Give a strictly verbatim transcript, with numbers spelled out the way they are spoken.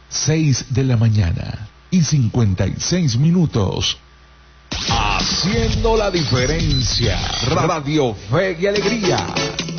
seis de la mañana y cincuenta y seis minutos. Haciendo la diferencia. Radio Fe y Alegría.